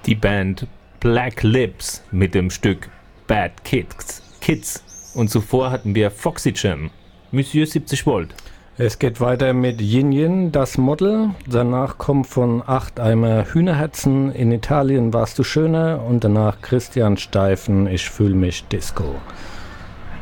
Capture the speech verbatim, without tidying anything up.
die Band Black Lips mit dem Stück Bad Kids. Kids. Und zuvor hatten wir Foxy Jam, Monsieur siebzig Volt. Es geht weiter mit Yin Yin, das Model. Danach kommt von acht Eimer Hühnerherzen, in Italien warst du schöner. Und danach Christian Steifen, ich fühl mich Disco.